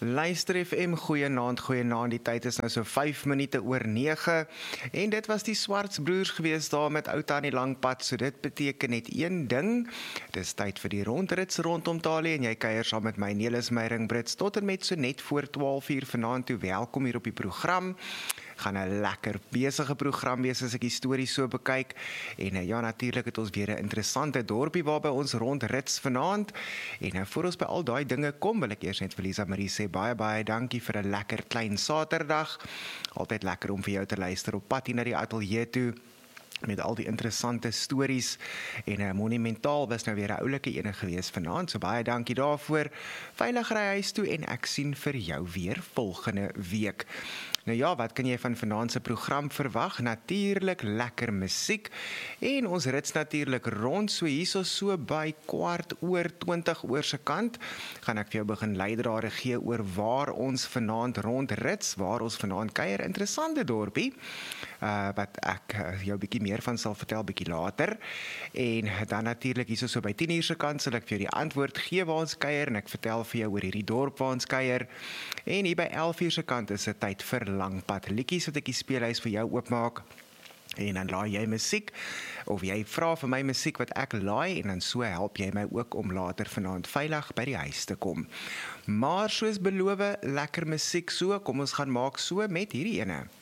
Luister FM, goeienaand, die tyd is nou so 5 minute oor 9 en dit was die Swartsbroers gewees daar met Outa aan die Langpad, so dit beteken net een ding, dis tyd vir die rondrits rondom Talie en jy kuier saam met my Nelis Meyring Brits tot en met so net voor 12 uur vanaand toe, welkom hier op die program. Gaan 'n lekker besige program wees as ek die stories so bekyk en ja, natuurlik het ons weer 'n interessante dorpie waarby ons rondrits vanaand en voor ons by al daai dinge kom, wil ek eers net vir Lisa Marie sê baie dankie vir 'n lekker klein Saterdag, altyd lekker om vir jou te luister op pad hier na die ateljee toe met al die interessante stories en monumentaal was nou weer 'n oulike ene gewees vanaand, so baie dankie daarvoor, veilig ry huis toe en ek sien vir jou weer volgende week. Nou ja, wat kan jy van vanaand se program verwag? Natuurlik lekker musiek en ons rits natuurlik rond, so hierso so by 20 oor se kant, gaan ek vir jou begin leidrade gee oor waar ons vanaand rondrits, waar ons vanaand kuier, interessante dorpie, wat ek jou bietjie meer van sal vertel bietjie later, en dan natuurlik hierso so by 10 uur se kant sal ek vir jou die antwoord gee waar ons kuier, en ek vertel vir jou oor hierdie dorp waar ons kuier, en hier by 11 uur se kant is dit tyd vir Langpad liedjies wat ek die speelhuis vir jou oopmaak, en dan laai jy musiek, of jy vra vir my musiek wat ek laai, en dan so help jy my ook om later vanaand veilig by die huis te kom. Maar soos beloof, lekker musiek so, kom ons gaan maak so met hierdie ene.